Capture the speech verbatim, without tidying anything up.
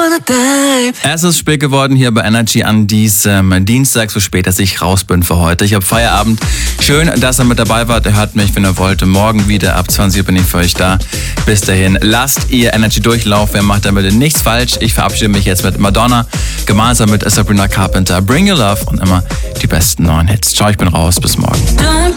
Es ist spät geworden hier bei Energy an diesem Dienstag, so spät, dass ich raus bin für heute. Ich habe Feierabend. Schön, dass ihr mit dabei wart. Ihr hört mich, wenn ihr wollt. Morgen wieder ab zwanzig Uhr bin ich für euch da. Bis dahin, lasst ihr Energy durchlaufen. Ihr macht damit nichts falsch. Ich verabschiede mich jetzt mit Madonna, gemeinsam mit Sabrina Carpenter. Bring Your Love und immer die besten neuen Hits. Ciao, ich bin raus. Bis morgen.